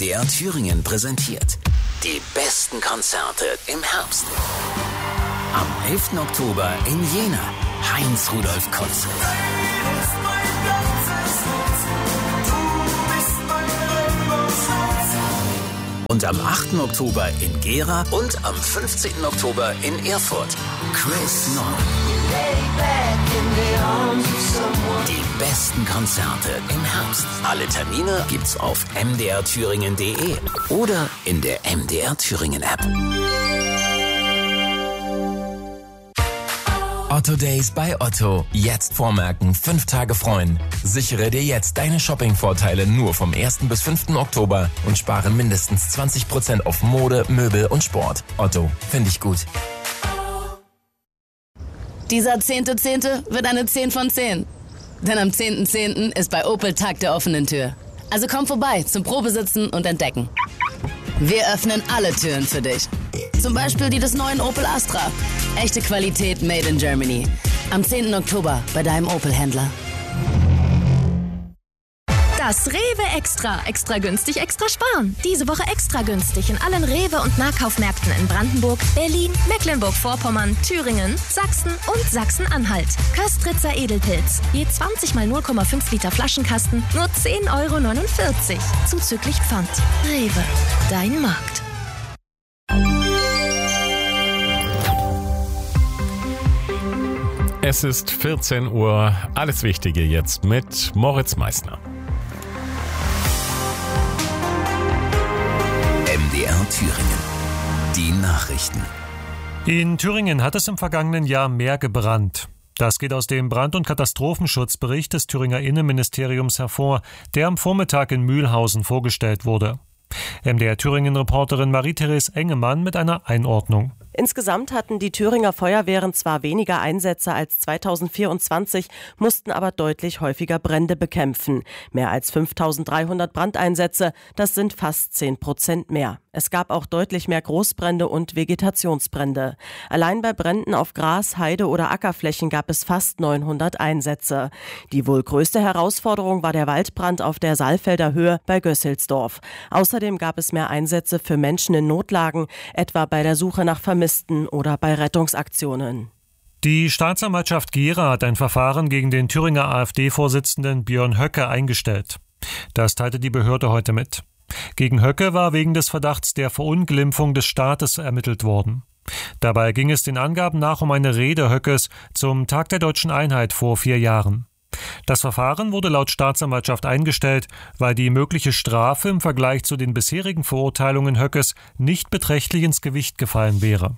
MDR Thüringen präsentiert die besten Konzerte im Herbst. Am 11. Oktober in Jena, Heinz-Rudolf Konzert. Und am 8. Oktober in Gera und am 15. Oktober in Erfurt, Chris Norman. Die besten Konzerte im Herbst. Alle Termine gibt's auf mdrthüringen.de oder in der MDR Thüringen App. Otto Days bei Otto. Jetzt vormerken, 5 Tage freuen. Sichere dir jetzt deine Shopping-Vorteile nur vom 1. bis 5. Oktober und spare mindestens 20% auf Mode, Möbel und Sport. Otto, finde ich gut. Dieser 10.10. wird eine 10 von 10. Denn am 10.10. ist bei Opel Tag der offenen Tür. Also komm vorbei zum Probesitzen und Entdecken. Wir öffnen alle Türen für dich. Zum Beispiel die des neuen Opel Astra. Echte Qualität made in Germany. Am 10. Oktober bei deinem Opel-Händler. Das Rewe Extra. Extra günstig, extra sparen. Diese Woche extra günstig in allen Rewe- und Nahkaufmärkten in Brandenburg, Berlin, Mecklenburg-Vorpommern, Thüringen, Sachsen und Sachsen-Anhalt. Köstritzer Edelpilz. Je 20 mal 0,5 Liter Flaschenkasten. Nur 10,49 €. Zuzüglich Pfand. Rewe. Dein Markt. Es ist 14 Uhr. Alles Wichtige jetzt mit Moritz Meissner. MDR Thüringen. Die Nachrichten. In Thüringen hat es im vergangenen Jahr mehr gebrannt. Das geht aus dem Brand- und Katastrophenschutzbericht des Thüringer Innenministeriums hervor, der am Vormittag in Mühlhausen vorgestellt wurde. MDR Thüringen-Reporterin Marie-Therese Engemann mit einer Einordnung. Insgesamt hatten die Thüringer Feuerwehren zwar weniger Einsätze als 2024, mussten aber deutlich häufiger Brände bekämpfen. Mehr als 5.300 Brandeinsätze, das sind fast 10% mehr. Es gab auch deutlich mehr Großbrände und Vegetationsbrände. Allein bei Bränden auf Gras, Heide oder Ackerflächen gab es fast 900 Einsätze. Die wohl größte Herausforderung war der Waldbrand auf der Saalfelder Höhe bei Gösselsdorf. Außerdem gab es mehr Einsätze für Menschen in Notlagen, etwa bei der Suche nach Vermissten oder bei Rettungsaktionen. Die Staatsanwaltschaft Gera hat ein Verfahren gegen den Thüringer AfD-Vorsitzenden Björn Höcke eingestellt. Das teilte die Behörde heute mit. Gegen Höcke war wegen des Verdachts der Verunglimpfung des Staates ermittelt worden. Dabei ging es den Angaben nach um eine Rede Höckes zum Tag der Deutschen Einheit vor 4 Jahren. Das Verfahren wurde laut Staatsanwaltschaft eingestellt, weil die mögliche Strafe im Vergleich zu den bisherigen Verurteilungen Höckes nicht beträchtlich ins Gewicht gefallen wäre.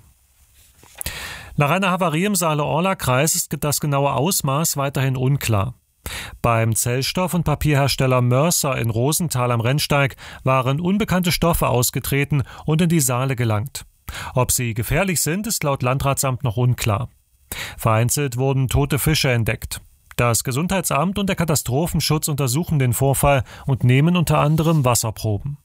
Nach einer Havarie im Saale-Orla-Kreis ist das genaue Ausmaß weiterhin unklar. Beim Zellstoff- und Papierhersteller Mörser in Rosenthal am Rennsteig waren unbekannte Stoffe ausgetreten und in die Saale gelangt. Ob sie gefährlich sind, ist laut Landratsamt noch unklar. Vereinzelt wurden tote Fische entdeckt. Das Gesundheitsamt und der Katastrophenschutz untersuchen den Vorfall und nehmen unter anderem Wasserproben.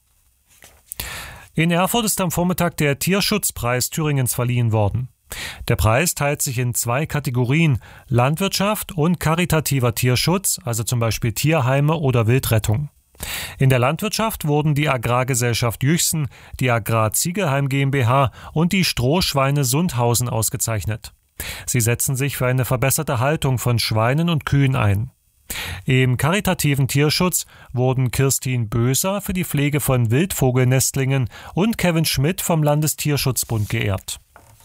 In Erfurt ist am Vormittag der Tierschutzpreis Thüringens verliehen worden. Der Preis teilt sich in 2 Kategorien: Landwirtschaft und karitativer Tierschutz, also zum Beispiel Tierheime oder Wildrettung. In der Landwirtschaft wurden die Agrargesellschaft Jüchsen, die Agrar-Ziegelheim GmbH und die Strohschweine Sundhausen ausgezeichnet. Sie setzen sich für eine verbesserte Haltung von Schweinen und Kühen ein. Im karitativen Tierschutz wurden Kirstin Böser für die Pflege von Wildvogelnestlingen und Kevin Schmidt vom Landestierschutzbund geehrt.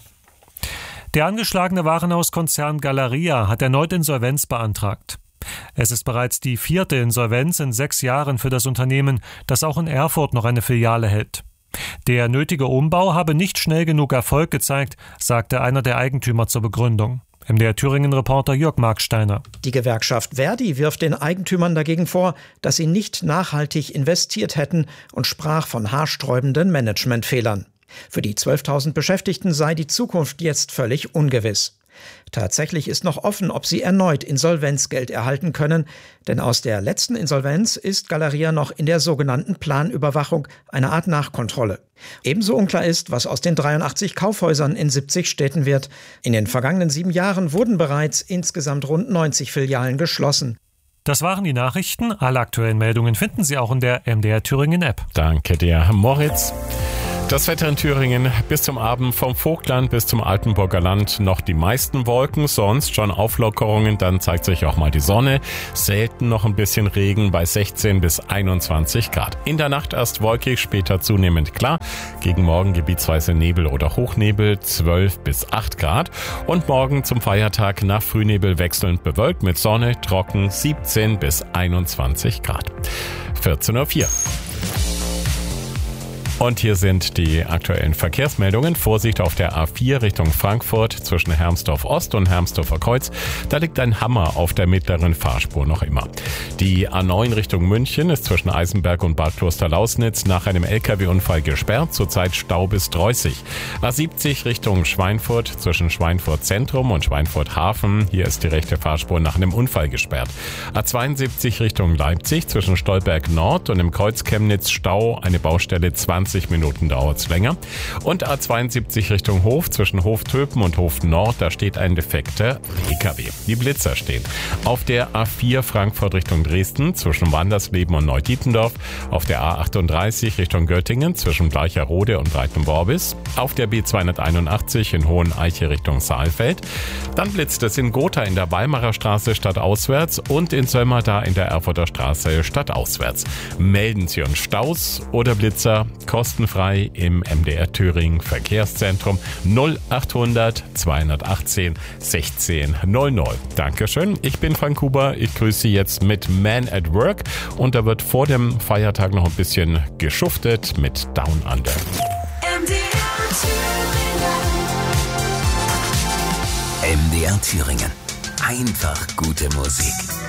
Der angeschlagene Warenhauskonzern Galeria hat erneut Insolvenz beantragt. Es ist bereits die 4. Insolvenz in 6 Jahren für das Unternehmen, das auch in Erfurt noch eine Filiale hält. Der nötige Umbau habe nicht schnell genug Erfolg gezeigt, sagte einer der Eigentümer zur Begründung. MDR Thüringen-Reporter Jörg Marksteiner. Die Gewerkschaft Verdi wirft den Eigentümern dagegen vor, dass sie nicht nachhaltig investiert hätten und sprach von haarsträubenden Managementfehlern. Für die 12.000 Beschäftigten sei die Zukunft jetzt völlig ungewiss. Tatsächlich ist noch offen, ob sie erneut Insolvenzgeld erhalten können, denn aus der letzten Insolvenz ist Galeria noch in der sogenannten Planüberwachung, eine Art Nachkontrolle. Ebenso unklar ist, was aus den 83 Kaufhäusern in 70 Städten wird. In den vergangenen 7 Jahren wurden bereits insgesamt rund 90 Filialen geschlossen. Das waren die Nachrichten. Alle aktuellen Meldungen finden Sie auch in der MDR Thüringen App. Danke dir, Moritz. Das Wetter in Thüringen bis zum Abend vom Vogtland bis zum Altenburger Land noch die meisten Wolken, sonst schon Auflockerungen, dann zeigt sich auch mal die Sonne. Selten noch ein bisschen Regen bei 16 bis 21 Grad. In der Nacht erst wolkig, später zunehmend klar. Gegen morgen gebietsweise Nebel oder Hochnebel 12 bis 8 Grad. Und morgen zum Feiertag nach Frühnebel wechselnd bewölkt mit Sonne, trocken 17 bis 21 Grad. 14:04 Uhr. Und hier sind die aktuellen Verkehrsmeldungen. Vorsicht auf der A4 Richtung Frankfurt zwischen Hermsdorf Ost und Hermsdorfer Kreuz. Da liegt ein Hammer auf der mittleren Fahrspur noch immer. Die A9 Richtung München ist zwischen Eisenberg und Bad Klosterlausnitz nach einem LKW-Unfall gesperrt. Zurzeit Stau bis Dreußig. A70 Richtung Schweinfurt zwischen Schweinfurt Zentrum und Schweinfurt Hafen. Hier ist die rechte Fahrspur nach einem Unfall gesperrt. A72 Richtung Leipzig zwischen Stolberg Nord und im Kreuz Chemnitz Stau. Eine Baustelle 20 Minuten dauert's länger. Und A72 Richtung Hof zwischen Hoftöpen und Hof Nord, da steht ein defekter LKW. Die Blitzer stehen. Auf der A4 Frankfurt Richtung Dresden zwischen Wandersleben und Neudietendorf. Auf der A38 Richtung Göttingen zwischen Bleicherode und Breitenborbis. Auf der B281 in Hoheneiche Richtung Saalfeld. Dann blitzt es in Gotha in der Weimarer Straße stadtauswärts und in Söllmer in der Erfurter Straße stadtauswärts. Melden Sie uns Staus oder Blitzer kostenfrei im MDR Thüringen Verkehrszentrum 0800 218 1600. Dankeschön. Ich bin Frank Huber. Ich grüße Sie jetzt mit Man at Work und da wird vor dem Feiertag noch ein bisschen geschuftet mit Down Under. MDR Thüringen. Einfach gute Musik.